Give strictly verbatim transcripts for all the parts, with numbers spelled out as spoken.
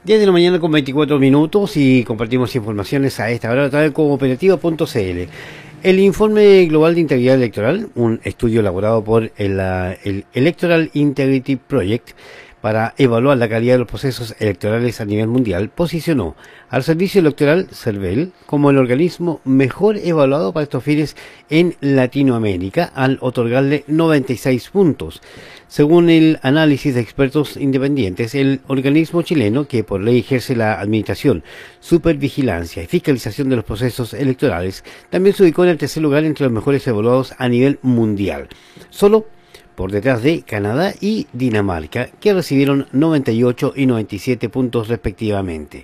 diez de la mañana con veinticuatro minutos y compartimos informaciones a esta hora a través de cooperativa punto c l. El informe global de integridad electoral, un estudio elaborado por el, el Electoral Integrity Project para evaluar la calidad de los procesos electorales a nivel mundial, posicionó al Servicio Electoral CERVEL como el organismo mejor evaluado para estos fines en Latinoamérica, al otorgarle noventa y seis puntos. Según el análisis de expertos independientes, el organismo chileno, que por ley ejerce la administración, supervigilancia y fiscalización de los procesos electorales, también se ubicó en el tercer lugar entre los mejores evaluados a nivel mundial, solo por detrás de Canadá y Dinamarca, que recibieron noventa y ocho y noventa y siete puntos respectivamente.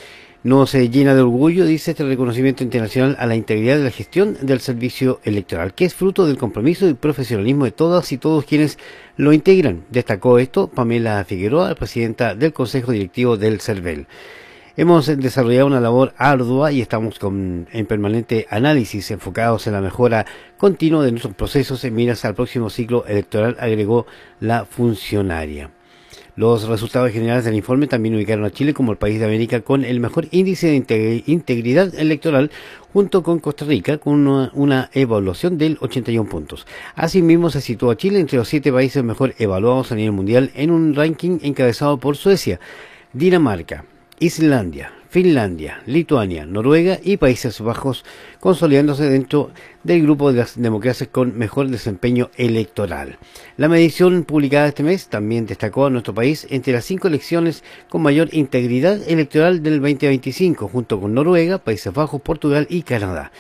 Nos llena de orgullo, dice, este reconocimiento internacional a la integridad de la gestión del servicio electoral, que es fruto del compromiso y profesionalismo de todas y todos quienes lo integran. Destacó esto Pamela Figueroa, presidenta del Consejo Directivo del CERVEL. Hemos desarrollado una labor ardua y estamos con, en permanente análisis enfocados en la mejora continua de nuestros procesos en miras al próximo ciclo electoral, agregó la funcionaria. Los resultados generales del informe también ubicaron a Chile como el país de América con el mejor índice de integridad electoral, junto con Costa Rica, con una, una evaluación del ochenta y uno puntos. Asimismo, se situó a Chile entre los siete países mejor evaluados a nivel mundial en un ranking encabezado por Suecia, Dinamarca, Islandia, Finlandia, Lituania, Noruega y Países Bajos, consolidándose dentro del grupo de las democracias con mejor desempeño electoral. La medición publicada este mes también destacó a nuestro país entre las cinco elecciones con mayor integridad electoral del veinte veinticinco, junto con Noruega, Países Bajos, Portugal y Canadá.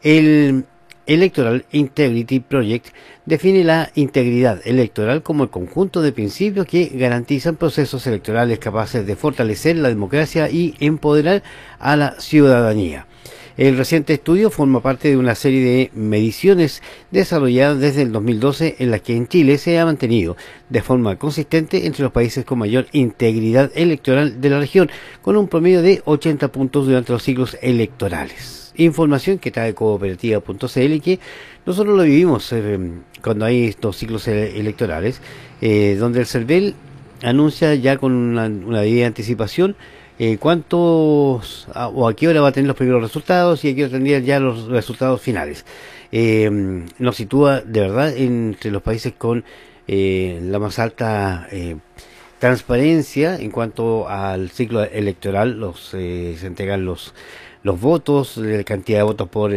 El Electoral Integrity Project define la integridad electoral como el conjunto de principios que garantizan procesos electorales capaces de fortalecer la democracia y empoderar a la ciudadanía. El reciente estudio forma parte de una serie de mediciones desarrolladas desde el dos mil doce en las que en Chile se ha mantenido de forma consistente entre los países con mayor integridad electoral de la región, con un promedio de ochenta puntos durante los ciclos electorales. Información que está de cooperativa punto c l y que nosotros lo vivimos eh, cuando hay estos ciclos electorales, eh, donde el CERVEL anuncia ya con una, una debida anticipación eh, cuántos a, o a qué hora va a tener los primeros resultados y a qué hora tendría ya los resultados finales. Eh, nos sitúa de verdad entre los países con eh, la más alta eh, transparencia en cuanto al ciclo electoral. Los eh, se entregan los los votos, la cantidad de votos por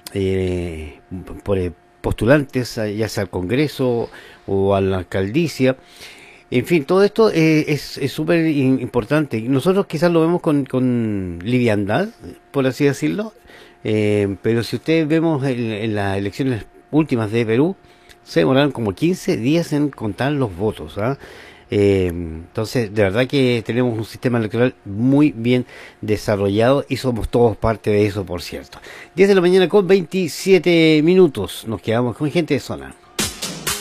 eh, por eh, postulantes, ya sea al Congreso o a la alcaldicia. En fin, todo esto eh, es súper importante. Nosotros quizás lo vemos con, con liviandad, por así decirlo, eh, pero si ustedes vemos en, en las elecciones últimas de Perú, se demoraron como quince días en contar los votos, ¿ah? Eh, entonces, de verdad que tenemos un sistema electoral muy bien desarrollado y somos todos parte de eso, por cierto. diez de la mañana con veintisiete minutos. Nos quedamos con gente de zona.